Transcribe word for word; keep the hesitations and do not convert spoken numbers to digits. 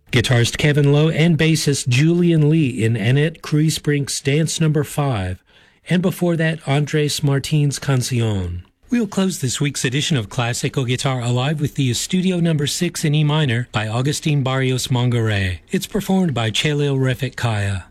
Guitarist Kevin Lowe and bassist Julian Lee in Annette Kreisbrink's Dance Number five, and before that, Andres Martin's Canción. We'll close this week's edition of Classical Guitar Alive with the Estudio Number six in E minor by Agustin Barrios Mongaray. It's performed by Chelio Refetkaya.